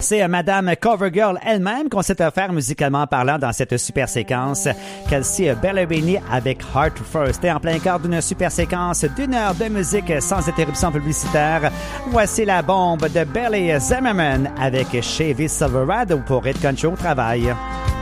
C'est Madame Covergirl elle-même qu'on s'est offert musicalement parlant dans cette super séquence. Kelsea Ballerini avec Heart First. Et en plein quart d'une super séquence d'une heure de musique sans interruption publicitaire, voici la bombe de Billy Zimmerman avec Chevy Silverado pour Hit Country au travail.